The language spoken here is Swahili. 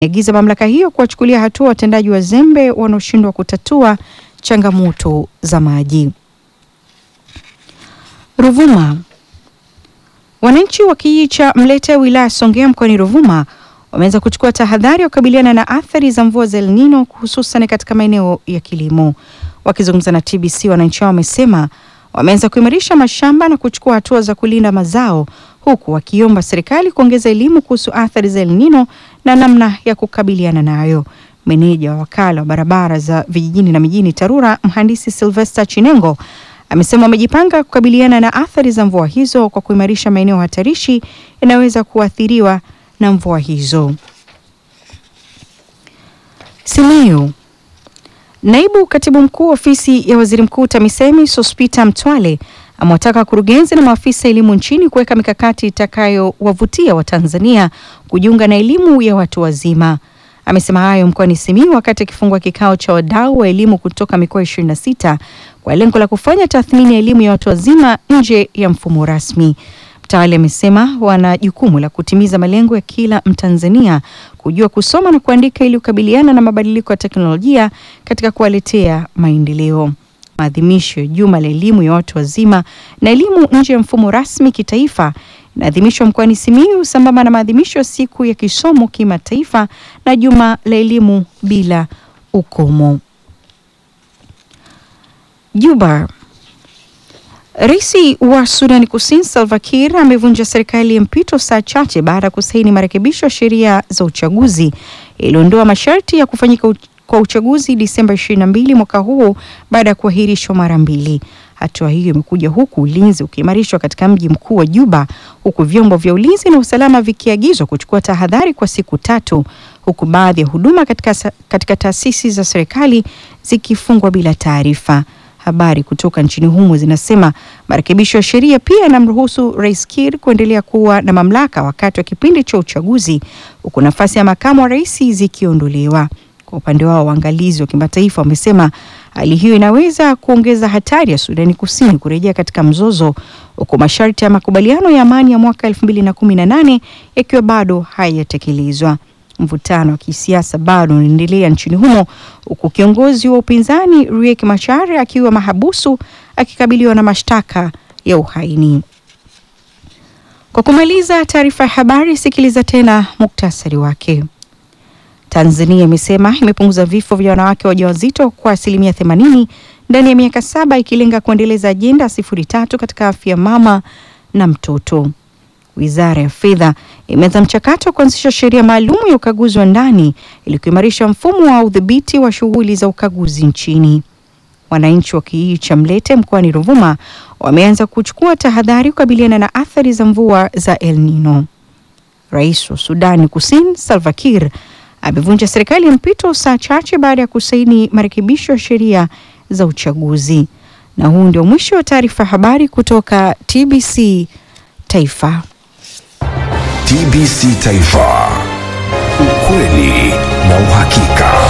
Agiza mamlaka hiyo kuwachukulia hatua watendaji wazembe wanaoshindwa kutatua changamoto za maji. Ruvuma. Wananchi wa kijiji cha Mlete wilaya Songea mkoani Ruvuma wameanza kuchukua tahadhari kukabiliana na athari za mvua za El Nino hususan katika maeneo ya kilimo. Wakizungumza na TBC, wananchi hao wamesema wameanza kuimarisha mashamba na kuchukua hatua za kulinda mazao, huku wakiomba serikali kuongeza elimu kuhusu athari za El Nino na namna ya kukabiliana nayo. Meneja wa wakala wa barabara za vijijini na mijini TARURA, mhandisi Sylvester Chinengo, amesema wamejipanga kukabiliana na athari za mvua hizo kwa kuimarisha maeneo hatarishi yanayoweza kuathiriwa na mvua hizo. Simiyu. Naibu Katibu Mkuu Ofisi ya Waziri Mkuu TAMISEMI Sospeter Mtwale amewataka kurugenzi na maafisa elimu nchini kuweka mikakati itakayowavutia Watanzania kujiunga na elimu ya watu wazima. Amesema hayo mkoani Simiyu wakati akifungua kikao cha wadau wa elimu kutoka mikoa 26 kwa lengo la kufanya tathmini ya elimu ya watu wazima nje ya mfumo rasmi. Mtawale amesema wana jukumu la kutimiza malengo ya kila Mtanzania kujua kusoma na kuandika ili kukabiliana na mabadiliko ya teknolojia katika kuwaletea maendeleo. Maadhimisho ya Juma la Elimu ya Watu Wazima na elimu nje ya mfumo rasmi kitaifa inaadhimishwa mkoani Simiyu sambamba na maadhimisho ya siku ya kisomo kimataifa na Juma la Elimu bila ukomo. Juba. Rais wa Sudan Kusini Salva Kiir amevunja serikali ya mpito saa chache baada ya kusaini marekebisho ya sheria za uchaguzi iliondoa masharti ya kufanyika kwa uchaguzi Disemba 22 mwaka huu baada ya kuahirishwa mara mbili. Hatua hiyo imekuja huku ulinzi ukiimarishwa katika mji mkuu wa Juba, huku vyombo vya ulinzi na usalama vikiagizwa kuchukua tahadhari kwa siku 3, huku baadhi ya huduma katika taasisi za serikali zikifungwa bila taarifa. Habari kutoka nchini humo zinasema marekebisho ya sheria pia yanamruhusu Rais Kiir kuendelea kuwa na mamlaka wakati wa kipindi cha uchaguzi, huku nafasi ya makamu wa rais zikiondolewa. Kwa upande wao, waangalizi wa kimataifa wamesema hali hiyo inaweza kuongeza hatari ya Sudani Kusini kurejea katika mzozo, huku masharti ya makubaliano ya amani ya mwaka 2018 yakiwa bado hayatekelezwa. Mvutano wa kisiasa bado unaendelea nchini humo, huku kiongozi wa upinzani Riek Machar akiwa mahabusu akikabiliwa na mashtaka ya uhaini. Kwa kumaliza taarifa ya habari, sikiliza tena muktasari wake. Tanzania imesema imepunguza vifo vya wanawake wajawazito kwa 80% ndani ya miaka 7 ikilenga kuendeleza ajenda 03 katika afya mama na mtoto. Wizara ya Fedha imeanza mchakato wa kuanzisha sheria maalum ya ukaguzi wa ndani ili kuimarisha mfumo wa udhibiti wa shughuli za ukaguzi nchini. Wananchi wa kijiji cha Mlete mkoani Ruvuma wameanza kuchukua tahadhari kukabiliana na athari za mvua za El Nino. Rais wa Sudan Kusini Salva Kiir amevunja serikali ya mpito saa chache baada ya kusaini marekebisho ya sheria za uchaguzi. Na huu ndio mwisho wa taarifa habari kutoka TBC Taifa. TBC Taifa. Ukweli na uhakika.